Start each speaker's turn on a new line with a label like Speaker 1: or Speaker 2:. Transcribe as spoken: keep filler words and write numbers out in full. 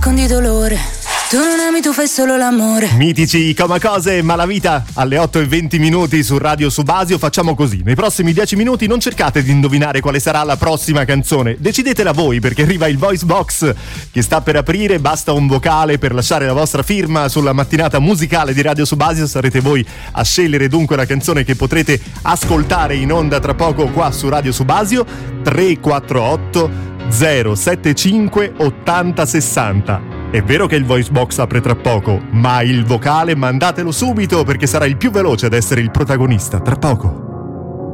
Speaker 1: nascondi dolore. Tu non ami, tu fai solo l'amore.
Speaker 2: Mitici Coma Cose e Malavita alle otto e venti minuti su Radio Subasio. Facciamo così: nei prossimi dieci minuti non cercate di indovinare quale sarà la prossima canzone, decidetela voi, perché arriva il Voice Box che sta per aprire. Basta un vocale per lasciare la vostra firma sulla mattinata musicale di Radio Subasio. Sarete voi a scegliere dunque la canzone che potrete ascoltare in onda tra poco qua su Radio Subasio. Tre quattro otto zero sette cinque ottanta sessanta. È vero che il Voice Box apre tra poco, ma il vocale mandatelo subito, perché sarà il più veloce ad essere il protagonista tra poco.